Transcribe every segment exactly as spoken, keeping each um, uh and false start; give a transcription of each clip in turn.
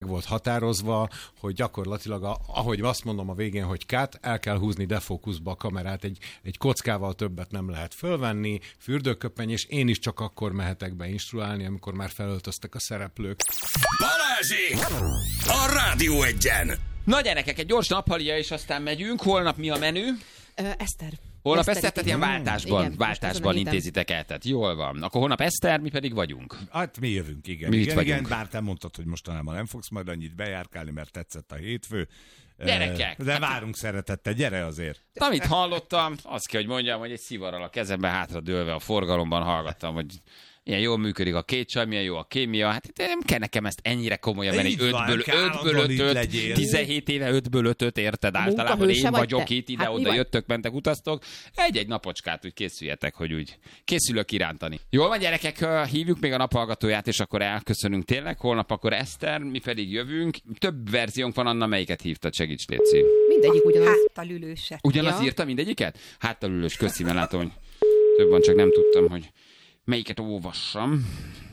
volt határozva, hogy gyakorlatilag, a, ahogy azt mondom a végén, hogy cut, el kell húzni defókuszba a kamerát, egy, egy kockával többet nem lehet fölvenni, fürdőköpeny, és én is csak akkor mehetek be instruálni, amikor már felöltöztek a szereplők. Balázsék! A Rádió Egyen! Na gyerekek, egy gyors naphalia, és aztán megyünk. Holnap mi a menü? Ö, Eszter. Holnap Eszter, Eszter, tehát ilyen váltásban, igen, váltásban intézitek el, tehát jól van. Akkor holnap Eszter, mi pedig vagyunk. Hát mi jövünk, igen. Mi itt igen, vagyunk. igen, bár te mondtad, hogy mostanában nem fogsz majd annyit bejárkálni, mert tetszett a hétfő. Gyerekek! De várunk szeretettel, gyere azért. Amit hallottam, azt kell, hogy mondjam, hogy egy szivarral a kezemben hátra dőlve a forgalomban hallgattam, hogy ilyen jól működik a két csaj, milyen jó a kémia. Hát nem kell nekem ezt ennyire komolyan venni. ötből ötöt, tizenhét éve ötből ötöt, érted? Általában én vagyok te? Itt, ide-oda hát jöttök, mentek, utaztok. Egy-egy napocskát úgy készüljetek, hogy úgy készülök kirántani. Jól van, gyerekek, hívjuk még a naphallgatóját, és akkor elköszönünk tényleg. Holnap akkor Eszter, mi pedig jövünk. Több verziónk van, Anna, melyiket hívtad? Segíts, léci. Mindegyik ugyanaz. Háttalülőse. Ugyanaz Ja. írta mindegyiket? Háttalülős, köszi, mert látom, hogy több van, csak nem tudtam, hogy melyiket olvassam.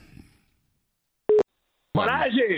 Balázsék!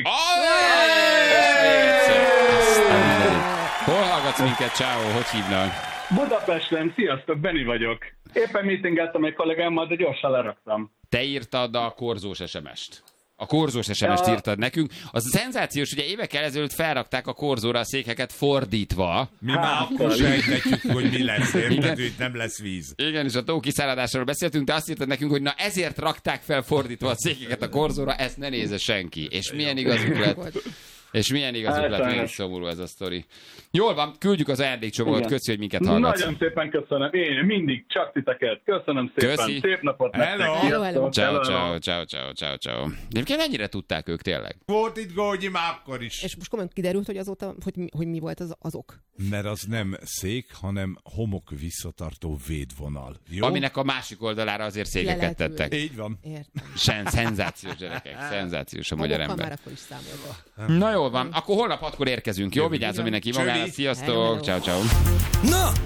Hol hallgatsz minket, Csáó? Hogy hívnak? Budapesten, sziasztok, Benni vagyok. Éppen meetingeltem egy kollégámmal, de gyorsan leraktam. Te írtad a korzós es em est. A korzós es em est Ja. írtad nekünk. Az a szenzációs, ugye évekkel ezelőtt felrakták a korzóra a székeket fordítva. Mi már akkor sejtetjük, hogy mi lesz, Igen. érted, hogy nem lesz víz. Igen, és a tó kiszáradásról beszéltünk, de azt írtad nekünk, hogy na ezért rakták fel fordítva a székeket a korzóra, ezt ne nézze senki. És milyen igazuk lett. És milyen igazuk Hát, lett, milyen sajnos. szomorú ez a sztori. Jól van, küldjük az ajándékcsomagot, Igen. köszi, hogy minket hallgatsz. Nagyon szépen köszönöm. Én mindig csak titeket. Köszönöm szépen. Köszi. Szép napot Hello. nektek. Hello, hello. Ciao, Hello. ciao, ciao, ciao, ciao, ciao. Egyébként mennyire tudták ők tényleg? Volt itt Gógyi már akkor is. És most komolyan kiderült, hogy azóta, hogy mi, hogy mi volt az, az ok. Mert az nem szék, hanem homok visszatartó védvonal. Jó? Aminek a másik oldalára azért Le székeket lehet tettek. Így van. Értem. Sen, szenzációs gyerekek, szenzációs a magyar Homokkal ember. már akkor is számolva. Na jól van, akkor holnap hatkor érkezünk, jó? Vigyázzon mindenki magára, Csövi. sziasztok, Hello. ciao, ciao. Na,